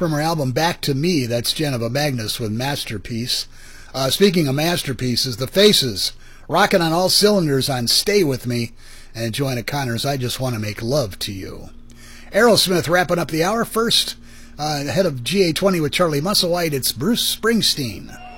from her album Back to Me. That's Geneva Magnus with Masterpiece. Speaking of masterpieces, The Faces, rocking on all cylinders on Stay With Me, and Joanna Connor's I Just Want to Make Love to You. Aerosmith wrapping up the hour. First, ahead of GA20 with Charlie Musselwhite, it's Bruce Springsteen.